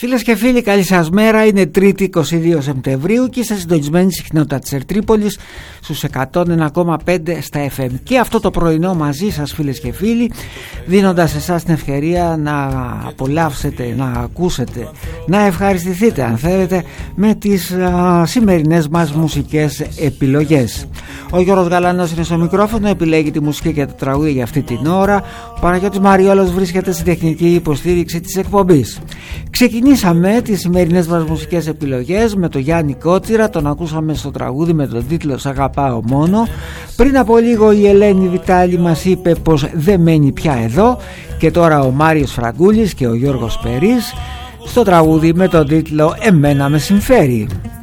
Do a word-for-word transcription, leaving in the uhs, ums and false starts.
Φίλες και φίλοι, καλή σας μέρα. Είναι Τρίτη είκοσι δύο Σεπτεμβρίου και είστε συντονισμένοι στη συχνότητα της Ερτρίπολης στους εκατόν ένα κόμμα πέντε στα εφ εμ. Και αυτό το πρωινό μαζί σας, φίλες και φίλοι, δίνοντας εσάς την ευκαιρία να απολαύσετε, να ακούσετε, να ευχαριστηθείτε αν θέλετε με τις α, σημερινές μας μουσικές επιλογές. Ο Γιώργος Γαλανός είναι στο μικρόφωνο, επιλέγει τη μουσική και το τραγούδι για αυτή την ώρα. Ο Παναγιώτης Μαριόλος βρίσκεται στην τεχνική υποστήριξη της εκπομπής. Ξεκινήσαμε τις σημερινές μας μουσικές επιλογές με τον Γιάννη Κότσιρα, τον ακούσαμε στο τραγούδι με τον τίτλο «Σ' αγαπάω μόνο». Πριν από λίγο η Ελένη Βιτάλη μας είπε πως δεν μένει πια εδώ, και τώρα ο Μάριος Φραγκούλης και ο Γιώργος Περής στο τραγούδι με τον τίτλο «Εμένα με συμφέρει».